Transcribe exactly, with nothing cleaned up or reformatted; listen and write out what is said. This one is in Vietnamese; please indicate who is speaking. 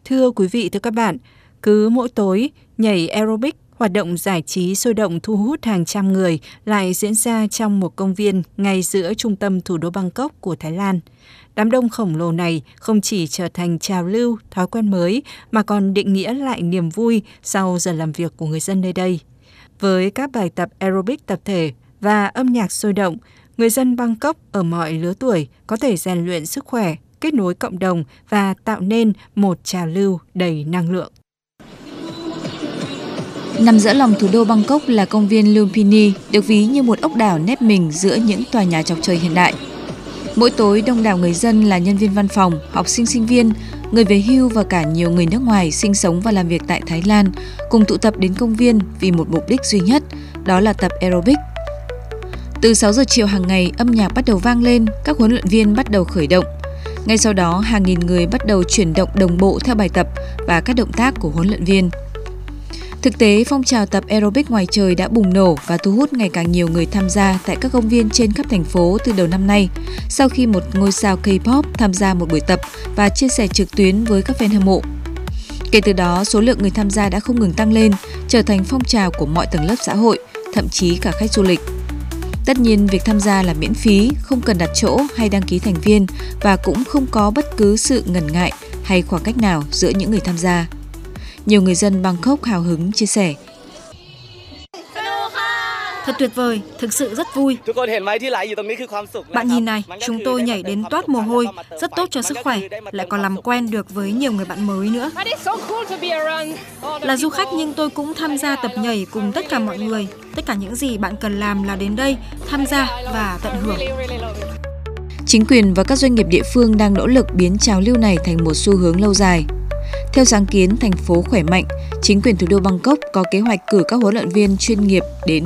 Speaker 1: Thưa quý vị, thưa các bạn, cứ mỗi tối, nhảy aerobic, hoạt động giải trí sôi động thu hút hàng trăm người lại diễn ra trong một công viên ngay giữa trung tâm thủ đô Bangkok của Thái Lan. Đám đông khổng lồ này không chỉ trở thành trào lưu, thói quen mới mà còn định nghĩa lại niềm vui sau giờ làm việc của người dân nơi đây. Với các bài tập aerobic tập thể và âm nhạc sôi động, người dân Bangkok ở mọi lứa tuổi có thể rèn luyện sức khỏe, kết nối cộng đồng và tạo nên một trào lưu đầy năng lượng.
Speaker 2: Nằm giữa lòng thủ đô Bangkok là công viên Lumpini, được ví như một ốc đảo nép mình giữa những tòa nhà chọc trời hiện đại. Mỗi tối, đông đảo người dân là nhân viên văn phòng, học sinh sinh viên, người về hưu và cả nhiều người nước ngoài sinh sống và làm việc tại Thái Lan cùng tụ tập đến công viên vì một mục đích duy nhất, đó là tập aerobic. Từ sáu giờ chiều hàng ngày, âm nhạc bắt đầu vang lên, các huấn luyện viên bắt đầu khởi động. Ngay sau đó, hàng nghìn người bắt đầu chuyển động đồng bộ theo bài tập và các động tác của huấn luyện viên. Thực tế, phong trào tập aerobic ngoài trời đã bùng nổ và thu hút ngày càng nhiều người tham gia tại các công viên trên khắp thành phố từ đầu năm nay, sau khi một ngôi sao K-pop tham gia một buổi tập và chia sẻ trực tuyến với các fan hâm mộ. Kể từ đó, số lượng người tham gia đã không ngừng tăng lên, trở thành phong trào của mọi tầng lớp xã hội, thậm chí cả khách du lịch. Tất nhiên, việc tham gia là miễn phí, không cần đặt chỗ hay đăng ký thành viên và cũng không có bất cứ sự ngần ngại hay khoảng cách nào giữa những người tham gia. Nhiều người dân Bangkok hào hứng chia sẻ.
Speaker 3: Thật tuyệt vời, thực sự rất vui. Bạn nhìn này, chúng tôi nhảy đến toát mồ hôi, rất tốt cho sức khỏe, lại còn làm quen được với nhiều người bạn mới nữa. Là du khách nhưng tôi cũng tham gia tập nhảy cùng tất cả mọi người. Tất cả những gì bạn cần làm là đến đây, tham gia và tận hưởng.
Speaker 2: Chính quyền và các doanh nghiệp địa phương đang nỗ lực biến trào lưu này thành một xu hướng lâu dài. Theo sáng kiến thành phố khỏe mạnh, chính quyền thủ đô Bangkok có kế hoạch cử các huấn luyện viên chuyên nghiệp đến